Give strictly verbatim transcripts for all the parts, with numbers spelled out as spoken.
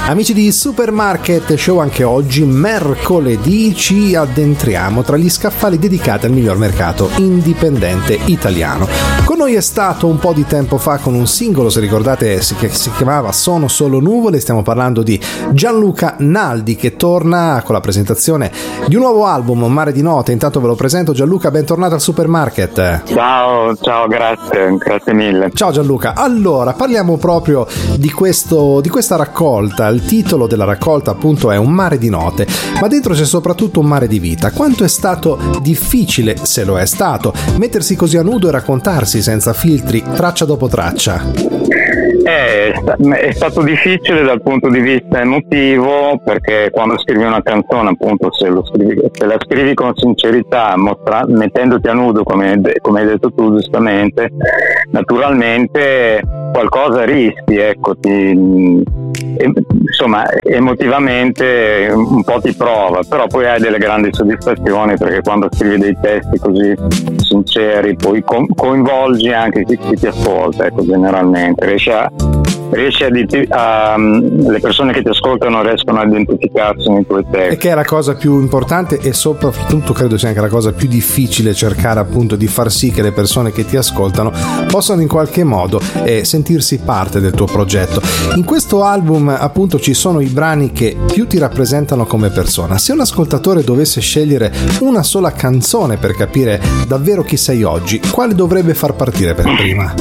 Amici di Supermarket Show, anche oggi, mercoledì, ci addentriamo tra gli scaffali dedicati al miglior mercato indipendente italiano. Con noi è stato un po' di tempo fa con un singolo, se ricordate, che si chiamava Sono solo nuvole. Stiamo parlando di Gianluca Naldi, che torna con la presentazione di un nuovo album, Mare di Note. Intanto ve lo presento. Gianluca, bentornato al Supermarket. Ciao, ciao, grazie, grazie mille. Ciao Gianluca. Allora, parliamo proprio di questo, di questa raccolta. Il titolo della raccolta appunto è Un mare di note, ma dentro c'è soprattutto un mare di vita. Quanto è stato difficile, se lo è stato, mettersi così a nudo e raccontarsi senza filtri, traccia dopo traccia? È, è stato difficile dal punto di vista emotivo, perché quando scrivi una canzone, appunto, se, lo scrivi, se la scrivi con sincerità, mostra, mettendoti a nudo, come, come hai detto tu giustamente, naturalmente qualcosa rischi, ecco, ti, insomma, emotivamente un po' ti prova, però poi hai delle grandi soddisfazioni, perché quando scrivi dei testi così sinceri poi co- coinvolgi anche chi, chi ti ascolta, ecco, generalmente riesci a riesci a, a le persone che ti ascoltano riescono a identificarsi nei tuoi testi, e che è la cosa più importante, e soprattutto credo sia anche la cosa più difficile, cercare appunto di far sì che le persone che ti ascoltano possano in qualche modo eh, sentirsi parte del tuo progetto. In questo album appunto ci sono i brani che più ti rappresentano come persona. Se un ascoltatore dovesse scegliere una sola canzone per capire davvero chi sei oggi, quale dovrebbe far partire per prima?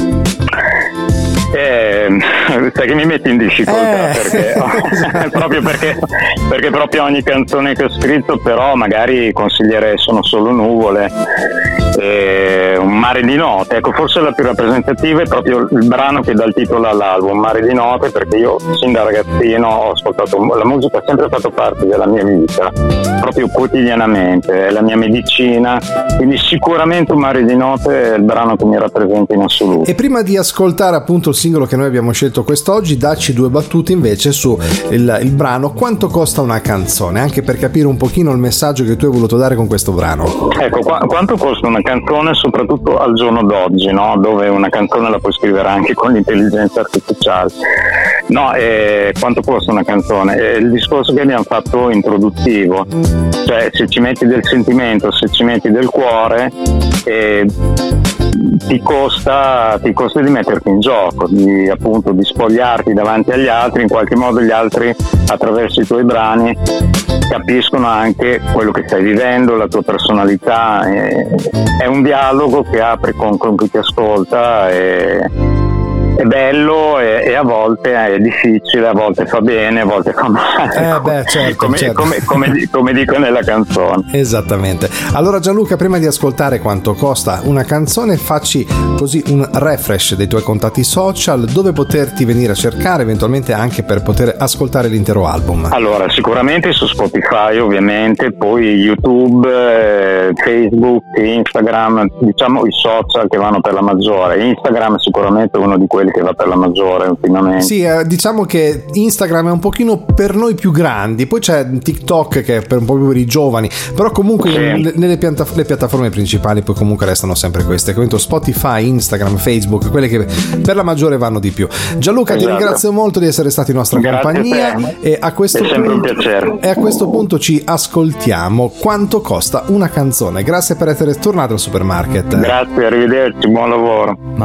Eh, sai che mi metti in difficoltà, eh. perché proprio perché perché proprio ogni canzone che ho scritto, però magari consiglierei Sono solo nuvole, eh, Un mare di note, ecco, forse la più rappresentativa è proprio il brano che dà il titolo all'album, Mare di note, perché io sin da ragazzino ho ascoltato la musica, è sempre fatto parte della mia vita, proprio quotidianamente, è la mia medicina, quindi sicuramente Un mare di note è il brano che mi rappresenta in assoluto. E prima di ascoltare appunto il singolo che noi abbiamo scelto quest'oggi, dacci due battute invece su il, il brano Quanto costa una canzone, anche per capire un pochino il messaggio che tu hai voluto dare con questo brano. Ecco, qu- quanto costa una canzone, soprattutto al giorno d'oggi, no? Dove una canzone la puoi scrivere anche con l'intelligenza artificiale. No, eh, quanto costa una canzone? È il discorso che abbiamo fatto introduttivo, cioè se ci metti del sentimento, se ci metti del cuore, eh, ti costa ti costa di metterti in gioco, di appunto di spogliarti davanti agli altri. In qualche modo gli altri, attraverso i tuoi brani, capiscono anche quello che stai vivendo, la tua personalità. È un dialogo che apri con, con chi ti ascolta, e è bello e, e a volte è difficile, a volte fa bene, a volte fa male, eh beh, certo, come, certo. Come, come, come dico nella canzone. Esattamente. Allora Gianluca, prima di ascoltare Quanto costa una canzone, facci così un refresh dei tuoi contatti social, dove poterti venire a cercare eventualmente anche per poter ascoltare l'intero album. Allora, sicuramente su Spotify, ovviamente, poi YouTube, eh, Facebook, Instagram, diciamo i social che vanno per la maggiore. Instagram sicuramente è uno di quelli che va per la maggiore ultimamente. Sì, eh, diciamo che Instagram è un pochino per noi più grandi, poi c'è TikTok che è per un po' più per i giovani, però comunque sì. le, nelle pianta, le piattaforme principali poi comunque restano sempre queste, come Spotify, Instagram, Facebook, quelle che per la maggiore vanno di più. Gianluca, esatto. Ti ringrazio molto di essere stato in nostra Grazie compagnia, e a questo è sempre punto, un piacere. E a questo punto ci ascoltiamo Quanto costa una canzone. Grazie per essere tornato al Supermarket. Grazie, arrivederci, buon lavoro.